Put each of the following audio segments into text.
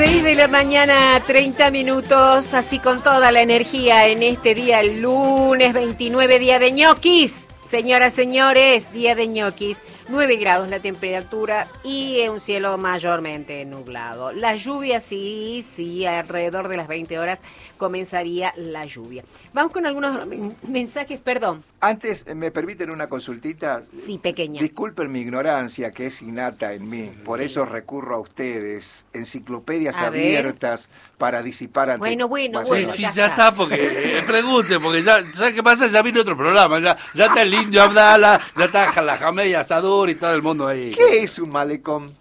6 de la mañana, 30 minutos, así con toda la energía en este día, el lunes 29, día de ñoquis. Señoras, señores, día de ñoquis, 9 grados la temperatura y un cielo mayormente nublado. La lluvia sí, alrededor de las 20 horas comenzaría la lluvia. Vamos con algunos mensajes, perdón. Antes, ¿me permiten una consultita? Sí, pequeña. Disculpen mi ignorancia, que es innata en mí. Por eso recurro a ustedes. Enciclopedias abiertas para disipar ante... Bueno, Sí, ya está, porque pregunte, porque ya, ¿sabes qué pasa? Ya vino otro programa, ya está el Indio Abdala, ya está la Jamey Asador y todo el mundo ahí. ¿Qué es un malecón?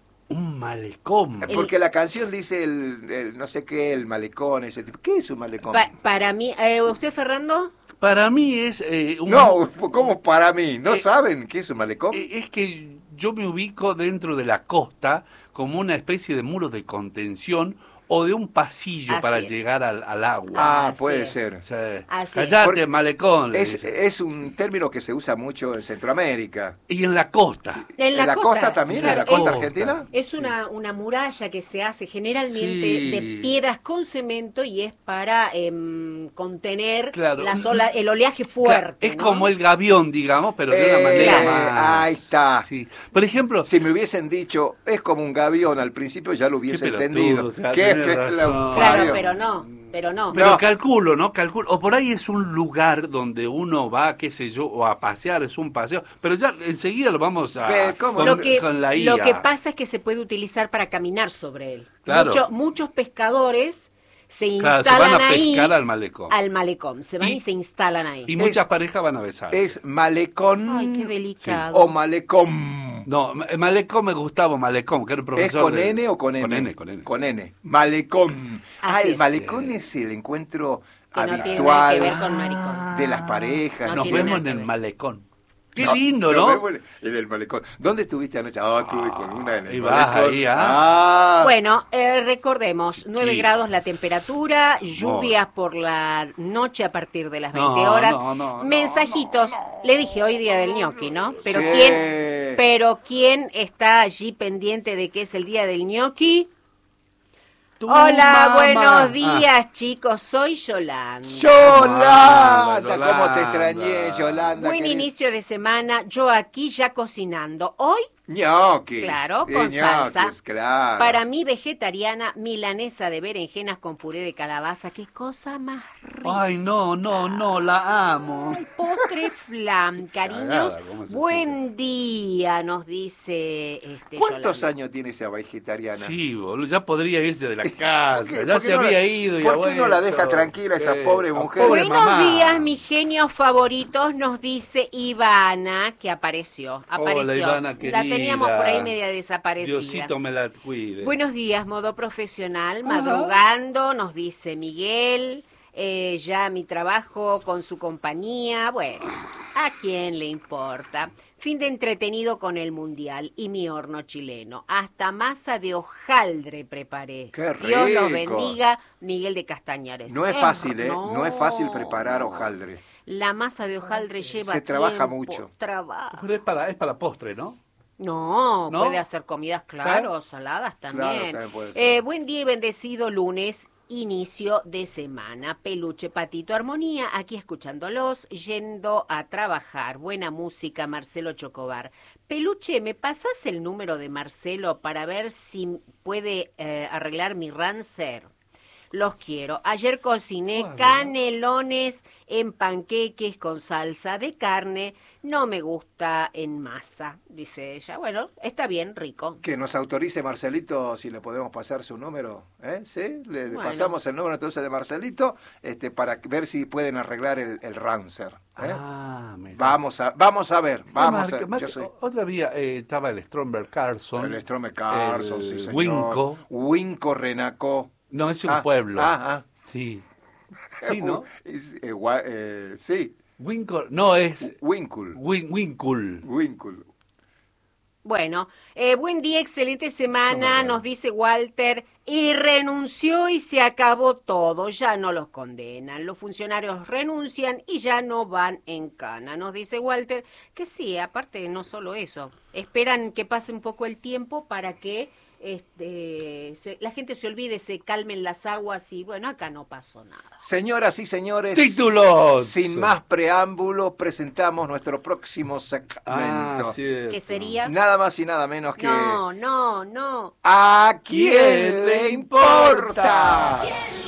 Un malecón. Porque la canción dice el no sé qué, el malecón, ese tipo. ¿Qué es un malecón? Para mí, ¿usted, Fernando? Para mí es No, ¿cómo para mí? ¿No saben qué es un malecón? Es que yo me ubico dentro de la costa como una especie de muro de contención o de un pasillo Así para es. llegar al agua. Ah, Así puede es. ser. Sí. Así es. Callate, Porque malecón. le dicen. Es un término que se usa mucho en Centroamérica. Y en la costa. En ¿En la costa también? claro, ¿En la costa es- argentina? Es una muralla que se hace generalmente Sí. de piedras con cemento y es para contener Claro. el oleaje fuerte. Es ¿no? como el gavión, digamos, pero de una manera claro. más... Ahí está. Sí. Por ejemplo, Si me hubiesen dicho, es como un gavión al principio, ya lo hubiese Qué pelotudo, entendido. claro, ¿Qué tenés razón. Claro, parió? pero no. pero No. calculo. O por ahí es un lugar donde uno va, qué sé yo, o a pasear, es un paseo. Pero ya enseguida lo vamos a... Pero, ¿cómo? con la IA. Lo que pasa es que se puede utilizar para caminar sobre él. Claro. Muchos pescadores se Claro, instalan se van a ahí pescar al malecón. al malecón. Se van y, Y- se instalan ahí. Y muchas parejas van a besar. ¿Es malecón Ay, qué delicado. o malecón? No, malecón me gustaba, malecón, que era el ¿Es profesor con de- N o con M? Con N, con N. Con N. Malecón. Así El es. malecón es el encuentro Que no tiene nada que ver habitual con maricón. de las parejas. No Nos tiene vemos nada en que el ver. malecón. Qué No, lindo, nos ¿no? vemos en el malecón. ¿Dónde estuviste anoche? Estuve con una en el ahí vas, malecón. ahí, Bueno, recordemos, 9 Sí. grados la temperatura, lluvias por la noche a partir de las 20 No, horas. no, Mensajitos, le dije hoy día del ñoqui, ¿no? Pero Sí. ¿quién está allí pendiente de que es el día del ñoqui? Tu Hola, mamá. buenos días, chicos, soy Yolanda. Yolanda, Yolanda. ¿cómo te extrañé, Yolanda? Buen querida? inicio de semana, yo aquí ya cocinando. Hoy, Ñoquis. Claro, Sí, con ñoquis, salsa. claro. para mí vegetariana, milanesa de berenjenas con puré de calabaza. Qué cosa más rica. Ay, no, la amo. Postre flan, cariños. Cagada, ¿cómo se Buen día, nos dice ¿Cuántos Yolanda. años tiene esa vegetariana? Sí, boludo, ya podría irse de la casa, ¿Por qué? ya ¿Por se qué no había la- ido. y por ha qué no la vuelto? deja tranquila esa pobre mujer? Pobre Buenos mamá. días, mis genios favoritos, nos dice Ivana, que apareció. Hola, Ivana, La querida. teníamos por ahí media desaparecida. Diosito me la cuide. Buenos días, modo profesional, madrugando, nos dice Miguel, ya mi trabajo con su compañía, bueno, ¿a quién le importa? Fin de entretenido con el Mundial y mi horno chileno. Hasta masa de hojaldre preparé. ¡Qué Dios los rico! bendiga, Miguel de Castañares. No es fácil, ¿eh? No es fácil preparar hojaldre. La masa de hojaldre lleva Se trabaja tiempo, mucho. trabajo. Pero es para postre, ¿no? No, ¿No? puede hacer comidas, claro, saladas también. también puede ser. Buen día y bendecido lunes, inicio de semana. Peluche, Patito, Armonía, aquí escuchándolos, yendo a trabajar. Buena música, Marcelo Chocobar. Peluche, ¿me pasas el número de Marcelo para ver si puede arreglar mi rancer? Los quiero. Ayer cociné canelones en panqueques con salsa de carne. No me gusta en masa, dice ella. Bueno, está bien, rico. Que nos autorice Marcelito si le podemos pasar su número, ¿eh? ¿Sí? Le Bueno. pasamos el número entonces de Marcelito para ver si pueden arreglar el Rancer. ¿eh? Mira. Vamos a ver, vamos a Marca, yo soy Otra día estaba el Stromberg Carlson. el Strome Carlson, el sí señor. Winco. Winco Renacó. No, es un pueblo. Sí. Sí, ¿no? Sí, Winco, no es Winkle. Winkle. Winkle. Bueno, buen día, excelente semana, ¿Cómo no? nos dice Walter, y renunció y se acabó todo, ya no los condenan, los funcionarios renuncian y ya no van en cana, nos dice Walter, que sí, aparte no solo eso, esperan que pase un poco el tiempo para que la gente se olvide, se calmen las aguas y bueno, acá no pasó nada. Señoras y señores, ¡títulos! Sin más preámbulos, presentamos nuestro próximo segmento. ¿Qué sería? Nada más y nada menos que... No. ¿A quién le importa?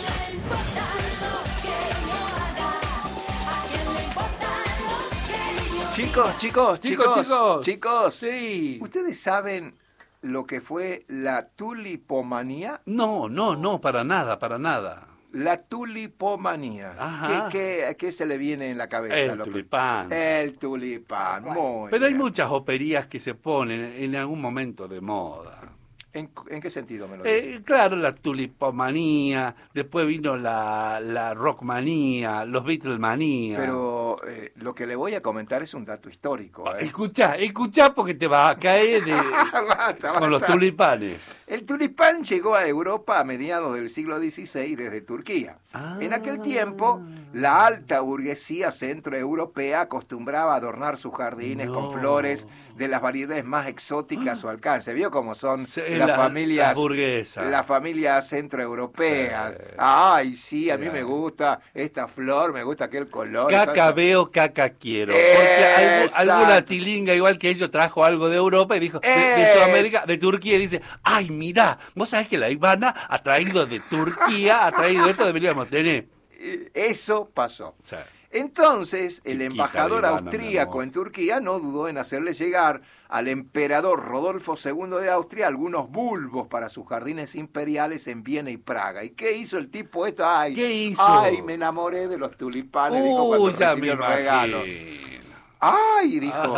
Chicos, sí. ¿Ustedes saben lo que fue la tulipomanía? No, para nada. La tulipomanía. ¿Qué se le viene en la cabeza? El tulipán. El tulipán, muy Pero hay bien. muchas operías que se ponen en algún momento de moda. ¿En qué sentido me lo dices? Claro, la tulipomanía, después vino la rockmanía, los Beatlemanía. Pero lo que le voy a comentar es un dato histórico. Escuchá porque te va a caer Basta. con los tulipanes. El tulipán llegó a Europa a mediados del siglo XVI desde Turquía. En aquel tiempo, la alta burguesía centroeuropea acostumbraba a adornar sus jardines con flores de las variedades más exóticas a su alcance. ¿Vio cómo son las familias burguesas? Las familias centroeuropeas. Sí. Ay, sí, a mí me gusta esta flor, me gusta aquel color. Caca veo, caca quiero. Porque alguna tilinga igual que ellos trajo algo de Europa y dijo, de Sudamérica, de Turquía, y dice, ay, mirá, vos sabés que la Ivana ha traído de Turquía, ha traído esto, deberíamos tener. Eso pasó. Sí. Entonces, el Chiquita embajador Ivana, austríaco en Turquía no dudó en hacerle llegar al emperador Rodolfo II de Austria algunos bulbos para sus jardines imperiales en Viena y Praga. ¿Y qué hizo el tipo esto? ¿Qué hizo? Ay, me enamoré de los tulipanes, dijo cuando ya recibió me el regalo. imagino. Ay, dijo.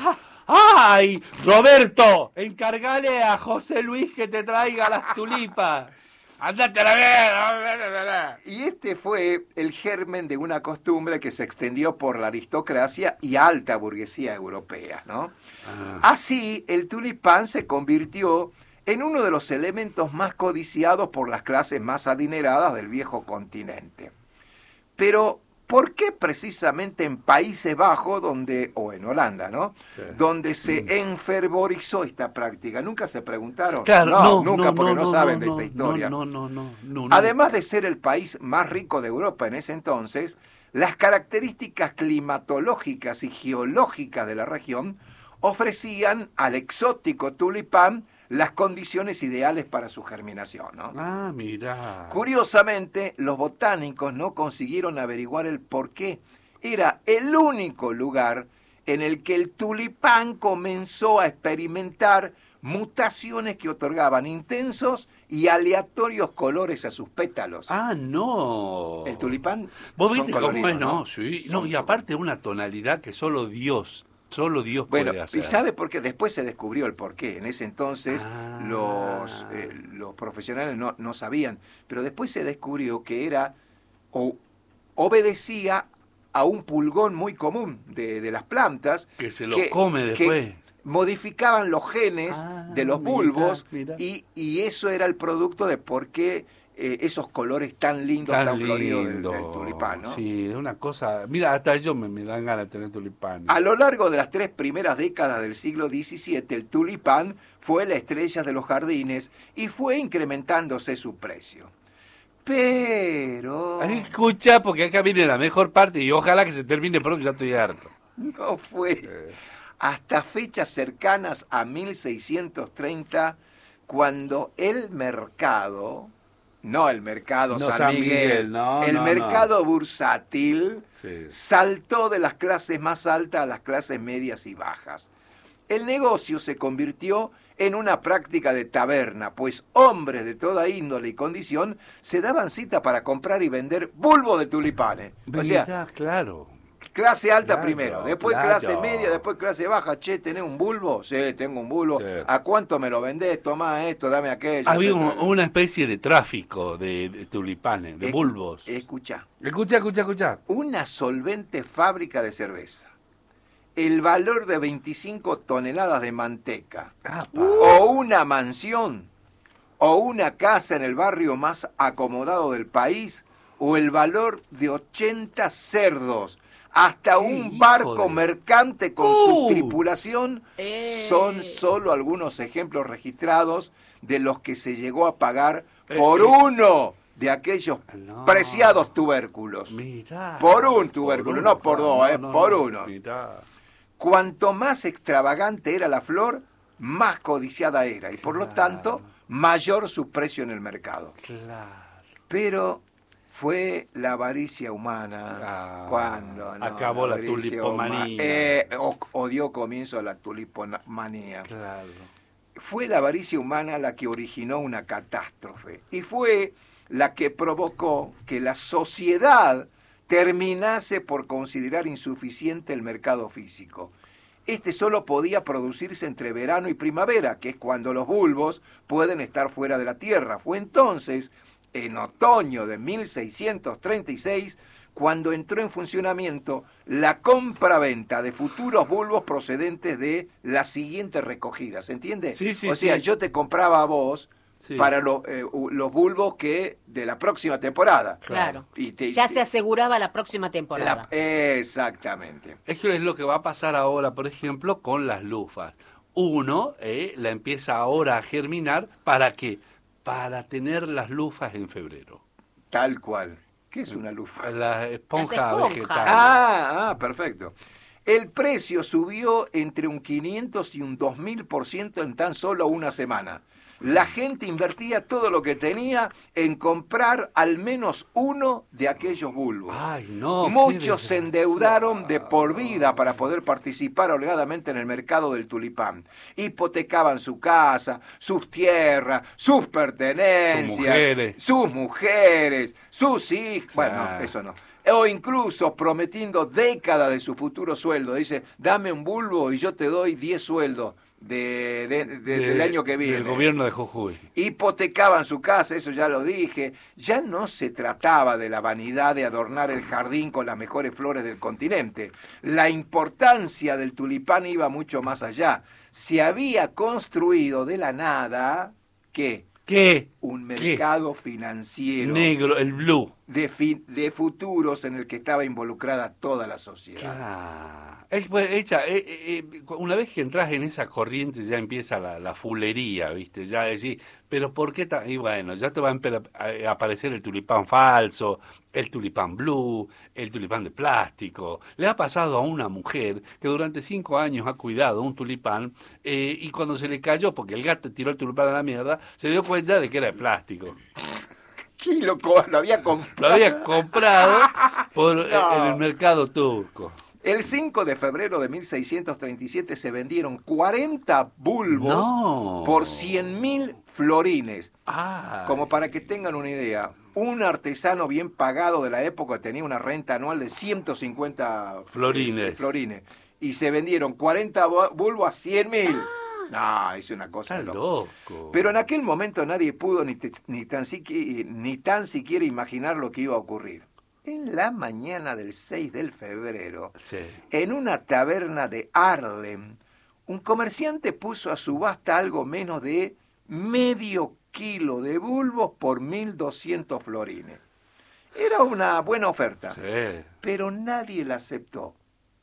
¡Ay! Roberto, encárgale a José Luis que te traiga las tulipas. ¡Andate a la mierda! Y este fue el germen de una costumbre que se extendió por la aristocracia y alta burguesía europea, ¿no? Así, el tulipán se convirtió en uno de los elementos más codiciados por las clases más adineradas del viejo continente. Pero, ¿por qué precisamente en Países Bajos, o en Holanda, ¿no? Sí. Donde se enfervorizó esta práctica? ¿Nunca se preguntaron? Claro, nunca, porque no saben de esta historia. No. Además de ser el país más rico de Europa en ese entonces, las características climatológicas y geológicas de la región ofrecían al exótico tulipán las condiciones ideales para su germinación, ¿no? Mirá. Curiosamente, los botánicos no consiguieron averiguar el por qué. Era el único lugar en el que el tulipán comenzó a experimentar mutaciones que otorgaban intensos y aleatorios colores a sus pétalos. No. El tulipán. ¿Vos viste cómo es? ¿no? Sí. Y aparte una tonalidad que solo Dios puede hacer. ¿Y sabe por qué? Después se descubrió el porqué. En ese entonces los profesionales no sabían, pero después se descubrió que era obedecía a un pulgón muy común de las plantas. Que se lo come después. Que modificaban los genes de los bulbos y eso era el producto de por qué esos colores tan lindos, tan floridos del tulipán, ¿no? Sí, es una cosa... Mira, hasta ellos me dan ganas de tener tulipán. A lo largo de las 3 primeras décadas del siglo XVII, el tulipán fue la estrella de los jardines y fue incrementándose su precio. Pero... Escucha, porque acá viene la mejor parte y ojalá que se termine pronto, ya estoy harto. No fue hasta fechas cercanas a 1630 cuando el mercado... No el mercado San Miguel, el mercado bursátil saltó de las clases más altas a las clases medias y bajas. El negocio se convirtió en una práctica de taberna, pues hombres de toda índole y condición se daban cita para comprar y vender bulbos de tulipanes. O sea, claro. Clase alta primero, después clase media, después clase baja. Che, ¿tenés un bulbo? Sí, tengo un bulbo. Sí. ¿A cuánto me lo vendés? Tomá esto, dame aquello. Había una especie de tráfico de tulipanes, de bulbos. Escucha. Una solvente fábrica de cerveza. El valor de 25 toneladas de manteca. O una mansión. O una casa en el barrio más acomodado del país. O el valor de 80 cerdos. Hasta un barco mercante con su tripulación son solo algunos ejemplos registrados de los que se llegó a pagar por uno de aquellos preciados tubérculos. Mirá, por un tubérculo, no por dos, por uno. Mirá. Cuanto más extravagante era la flor, más codiciada era, y por lo tanto, mayor su precio en el mercado. Claro. Pero fue la avaricia humana cuando acabó la tulipomanía. O dio comienzo a la tulipomanía. Claro. Fue la avaricia humana la que originó una catástrofe, y fue la que provocó que la sociedad terminase por considerar insuficiente el mercado físico. Este solo podía producirse entre verano y primavera, que es cuando los bulbos pueden estar fuera de la tierra. Fue entonces, en otoño de 1636, cuando entró en funcionamiento la compra-venta de futuros bulbos procedentes de las siguientes recogidas, ¿entiendes? Sí, sí, o sea, yo te compraba a vos para los bulbos que de la próxima temporada. Claro. Ya se aseguraba la próxima temporada. Exactamente. Es lo que va a pasar ahora, por ejemplo, con las lufas. Uno la empieza ahora a germinar, ¿para qué? Para tener las lufas en febrero. Tal cual. ¿Qué es una lufa? La esponja vegetal. Perfecto. El precio subió entre un 500 y un 2000% en tan solo una semana. La gente invertía todo lo que tenía en comprar al menos uno de aquellos bulbos. Ay, no, muchos se endeudaron de por vida para poder participar holgadamente en el mercado del tulipán. Hipotecaban su casa, sus tierras, sus pertenencias, sus mujeres, sus hijos. Bueno, no, eso no. O incluso prometiendo décadas de su futuro sueldo. Dice, dame un bulbo y yo te doy 10 sueldos. Del año que viene. Del gobierno de Jujuy. Hipotecaban su casa, eso ya lo dije. Ya no se trataba de la vanidad de adornar el jardín con las mejores flores del continente. La importancia del tulipán iba mucho más allá. Se había construido de la nada, ¿qué? Un mercado financiero. Negro, el blue. De futuros en el que estaba involucrada toda la sociedad. Claro. Una vez que entras en esa corriente ya empieza la fulería, ¿viste? Ya decís, pero ¿por qué? Y bueno, ya te va a aparecer el tulipán falso, el tulipán blue, el tulipán de plástico. Le ha pasado a una mujer que durante 5 años ha cuidado un tulipán y cuando se le cayó, porque el gato tiró el tulipán a la mierda, se dio cuenta de que era de plástico. ¿Qué lo había comprado? Lo había comprado en el mercado turco. El 5 de febrero de 1637 se vendieron 40 bulbos por 100.000 florines. Como para que tengan una idea, un artesano bien pagado de la época tenía una renta anual de 150 florines. Y se vendieron 40 bulbos a 100.000. No, es una cosa loco. Pero en aquel momento nadie pudo ni tan siquiera imaginar lo que iba a ocurrir. En la mañana del 6 de febrero, en una taberna de Haarlem, un comerciante puso a subasta algo menos de medio kilo de bulbos por 1.200 florines. Era una buena oferta, pero nadie la aceptó.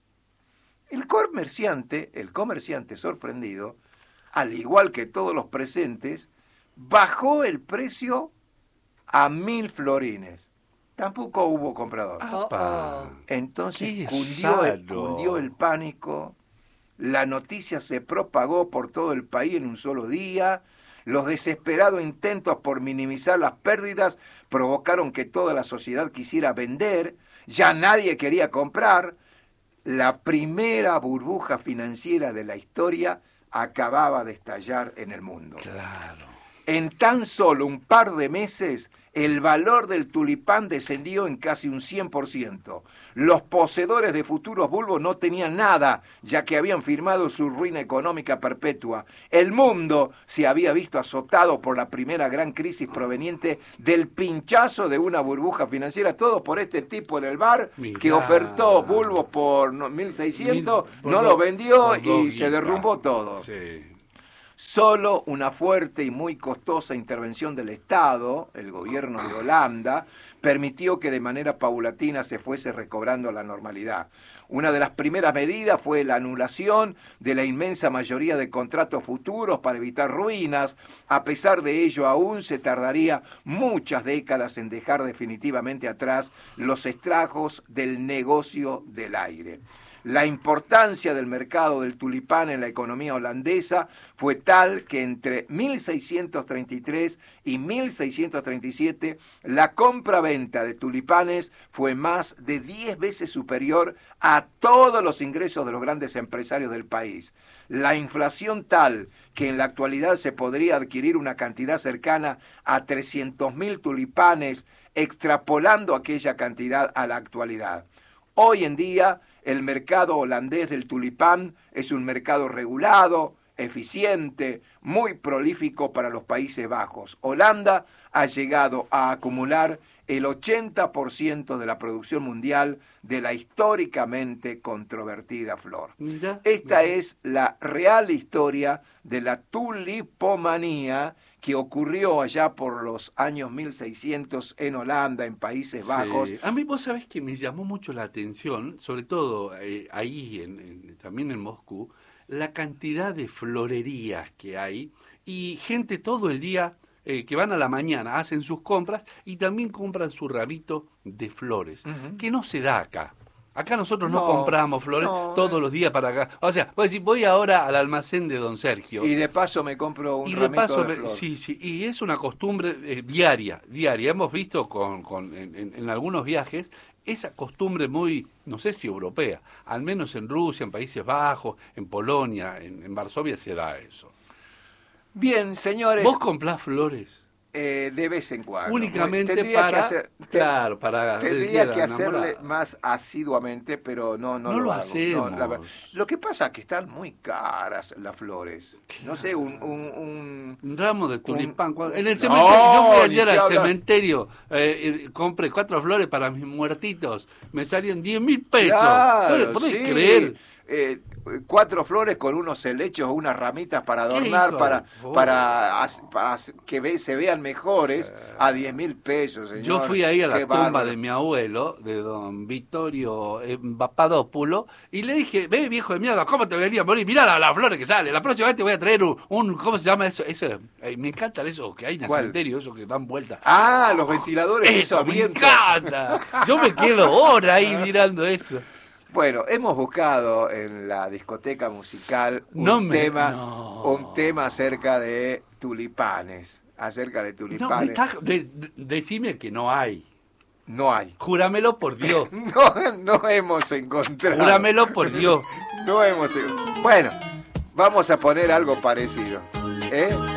El comerciante sorprendido, al igual que todos los presentes, bajó el precio a 1.000 florines. Tampoco hubo comprador. Entonces cundió el pánico, la noticia se propagó por todo el país en un solo día, los desesperados intentos por minimizar las pérdidas provocaron que toda la sociedad quisiera vender, ya nadie quería comprar. La primera burbuja financiera de la historia acababa de estallar en el mundo. Claro. En tan solo un par de meses, el valor del tulipán descendió en casi un 100%. Los poseedores de futuros bulbos no tenían nada, ya que habían firmado su ruina económica perpetua. El mundo se había visto azotado por la primera gran crisis proveniente del pinchazo de una burbuja financiera, todo por este tipo en el bar que ofertó bulbos por 1.600, no los vendió y se derrumbó todo. Solo una fuerte y muy costosa intervención del Estado, el gobierno de Holanda, permitió que de manera paulatina se fuese recobrando la normalidad. Una de las primeras medidas fue la anulación de la inmensa mayoría de contratos futuros para evitar ruinas. A pesar de ello, aún se tardaría muchas décadas en dejar definitivamente atrás los estragos del negocio del aire. La importancia del mercado del tulipán en la economía holandesa fue tal que entre 1633 y 1637 la compra-venta de tulipanes fue más de 10 veces superior a todos los ingresos de los grandes empresarios del país. La inflación tal que en la actualidad se podría adquirir una cantidad cercana a 300.000 tulipanes, extrapolando aquella cantidad a la actualidad. Hoy en día, el mercado holandés del tulipán es un mercado regulado, eficiente, muy prolífico para los Países Bajos. Holanda ha llegado a acumular el 80% de la producción mundial de la históricamente controvertida flor. Esta es la real historia de la tulipomanía que ocurrió allá por los años 1600 en Holanda, en Países Bajos. A mí vos sabés que me llamó mucho la atención, sobre todo ahí, también en Moscú, la cantidad de florerías que hay y gente todo el día que van a la mañana, hacen sus compras y también compran su rabito de flores, que no se da acá. Acá nosotros no compramos flores todos los días para acá. O sea, vos decís, voy ahora al almacén de don Sergio. Y de paso me compro un ramito de flor. Sí, y es una costumbre diaria. Hemos visto en algunos viajes esa costumbre muy, no sé si europea, al menos en Rusia, en Países Bajos, en Polonia, en Varsovia se da eso. Bien, señores. ¿Vos comprás flores? De vez en cuando. Únicamente tendría que hacerle enamorar. más asiduamente, pero no lo hago. hacemos. Lo que pasa es que están muy caras las flores. No sé, un ramo de tulipán. En el cementerio, yo fui ayer al cementerio, compré 4 flores para mis muertitos. Me salieron 10.000 pesos. Claro, ¿Podés sí. creer? 4 flores con unos helechos o unas ramitas para adornar, para que se vean mejores, a 10.000 pesos, señor. Yo fui ahí a la tumba bárbaro de mi abuelo, de don Vittorio Papadopoulos, y le dije, ve viejo de mierda, ¿cómo te venía a morir? Mirá las flores que salen, la próxima vez te voy a traer un ¿cómo se llama eso? Me encantan esos que hay en el cementerio, esos que dan vuelta. Ah, los ventiladores. Eso me encanta. Yo me quedo horas ahí mirando eso. Bueno, hemos buscado en la discoteca musical un tema acerca de tulipanes. Decime que no hay. No hay. Júramelo por Dios. No hemos encontrado. Júramelo por Dios. Bueno, vamos a poner algo parecido.